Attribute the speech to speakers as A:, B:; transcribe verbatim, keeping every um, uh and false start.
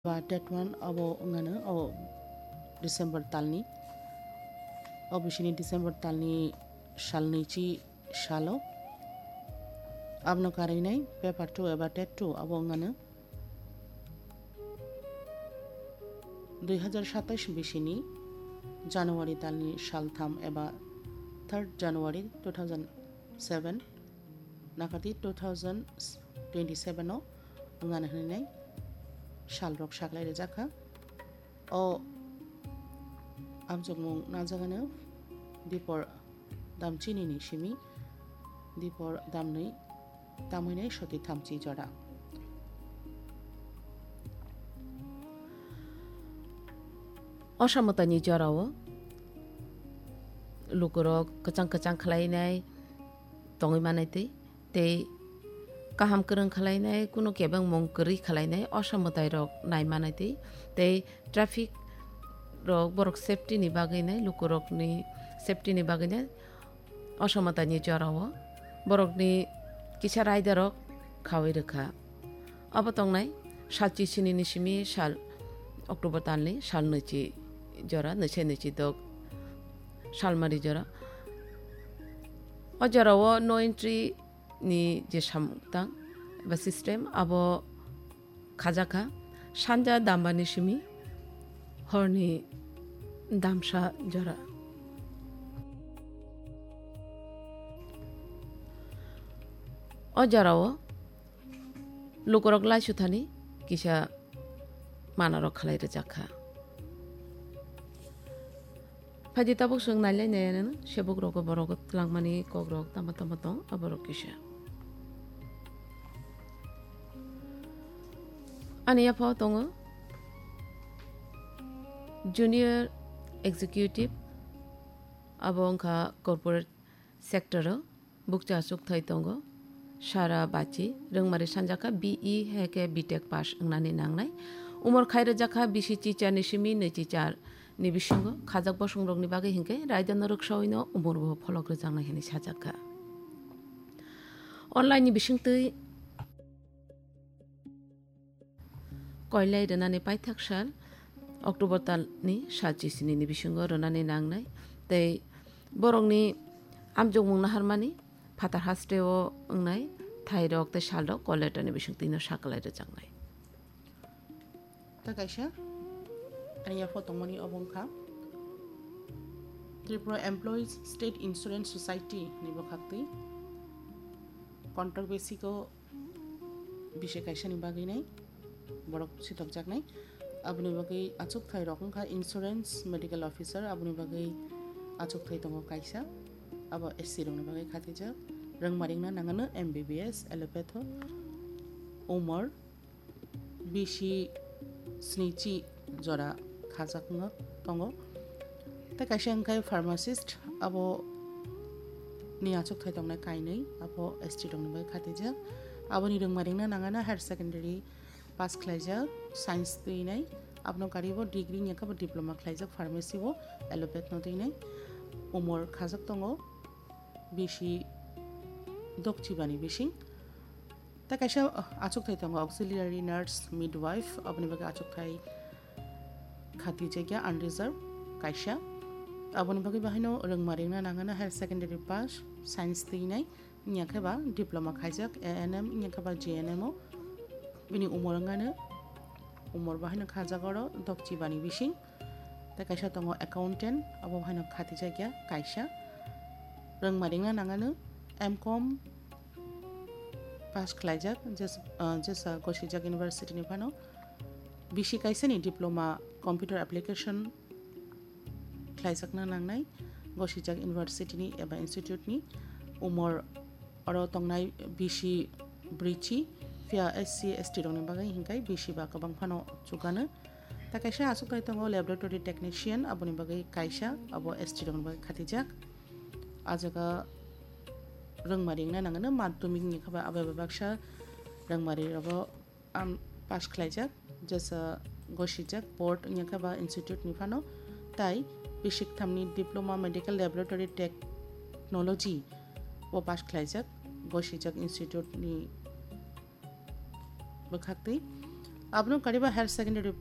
A: बा date one above ngano above December तालनि अबिसिनि December तालनि सालनैथि सालाव आबनो कारिनाय paper to एबा TET to above ngano दुई हजार सत्ताईस बिसिनि जानुवारि तालनि सालथाम एबा third January two thousand seven नाकाति two thousand twenty seven ngano हनिनाय साल रक सागलाय रेजाखा ओ आमजोंमुं नाजागानो दिपर दामचिनि निशिमी दिपर दामनै दामैनाय सति थामची जरा
B: असामतानि जराव लुकुरक कचां कचां खालायनाय तङै मानायतै ते काहाम करं खालायनाय कुनु केबं मंकरि खालायनाय असामताय रक नाय मानायतै ते ट्राफिक रक बरक सेफ्टी नि बागैनाय लुकुरकनि सेफ्टी नि बागैनाय असामतानि जराव बरकनि किसा रायदारक खावै रोखा अब तंनाय सालची सिनि निसिमी साल अक्टोबर तालनि साल नैची जरा नैसे नैची दक सालमारि जरा अजराव नो एंट्री नि जे सामतां एबा सिस्टेम आबो खाजाखा सानजा दामबानि सिमी हरनि दामसा जरा अजराव लुकुरक लाइसुथानि किसा मानारक खालाय रोजाखा फायदि ताबुक सों नायलाय नायानो सेबुक रक बरक लांमानि कग्रक तामा तामा दं अबरक किसा आनिया फाव दङ जूनियर एग्जीक्यूटिव आबो अंखा कॉर्पोरेट सेक्टर बुकचा सुख थाय दङ सारा बाची रोंमारि सानजाखा बीई हेके बीटेक पास अंनानि नांनाय उमर खायरो जाखा बिसि चिचार निसिमी नैची चार नि बिसंग खाजाक बसंरकनि बागै हिंके रायदान रखसावैनो उमरबो फलक रोजांनाय हेनि साजाखा अनलाइन नि बिसिंतै कयलाय रनानै पाइथाक साल अक्टोबर तालनि सालचिसिनि नि बिसंग रनानै नांनाय तै बरंनि आमजोंमुं नाहारमानि फातार हास्टेव अंनाय थाइरक तै सालरक कलेटरनि बिसंतिनो साकलाय रोजांनाय
A: ता कायसा आनिया फतंमनि अबंखा Tripura employees state insurance society निबो खाक्ति कॉन्ट्रैक्ट बेसिको बिषय कायसानि बागैनाय बरक सिथक जागनाय आबुनि बागै आचुक थाय रकंखा इंश्योरेंस मेडिकल ऑफिसर आबुनि बागै आचुक थाय दङ कायसा अब एससी रंनि बागै खातिजा रोंमारिंना नांगानो एमबीबीएस एलोपैथ उमर बिसि स्निची जरा खाजाखङो दङ ता कायसा अंखाय फार्मासिस्ट अब नि आचुक थाय दंनाय कायनै अब एसटी रंनि बागै खातिजा आबुनि रोंमारिंना नांगानो हायर सेकेंडरी पास खालायजा साइंस दैनाय आपनो कारिबो डिग्री नियाकाबो डिप्लोमा खालायजा फार्मेसी वो एलोपैथ न दैनाय उमर खाजाक दङ बिसि दक्चिबानि बिसिं ता कायसा आचुक थाय दङ ऑक्सिलियरी नर्स मिडवाइफ अपनि बागै आचुक थाय खाति जायगा अनरिजर्व कायसा अपनि बागै बाहायनो रोंमारिंना नांगानो हायर सेकेंडरी पास साइंस दैनाय नियाकाबा डिप्लोमा खायजाक एएनएम नियाकाबा जेएनएम बिनि उमरंगानो उमर बाहायनो खाजागरो दक्चिबानि बिसिं ता कायसा दङ एकाउंटेंट अब बाहायनो खाति जायगा कायसा रोंमारिंना नांगानो एमकम पास खालायजाक जेस जेसा गसिजाक यूनिवर्सिटी नि फानो बिसि कायसानि डिप्लोमा कंप्यूटर एप्लीकेशन खालायजाकना नांनाय गसिजाक यूनिवर्सिटी नि एबा इंस्टीट्यूट नि उमर अरो तंनाय बिसि ब्रिची फिया एससी एसटी रंनि बागै हिंकाय बिसि बा गोबां फानो जुगानो ता कायसा आसुक थाय दङ लैबोरेटरी टेक्निशियन आबुनि बागै कायसा अब एसटी रंनि बागै खातिजाक आजगा रोंमारिंना नांगानो माध्यमिक निखाबा आबे बाक्सा रोंमारि रबो आम पास खालायजाक जेसा गसिजाक बोर्ड निखाबा इंस्टीट्यूट नि फानो ताई बिसिक थामनि डिप्लोमा मेडिकल लैबोरेटरी टेक्नोलॉजी वो पास खालायजाक गसिजाक इंस्टीट्यूट नि बखाक्ति abno kariba higher secondary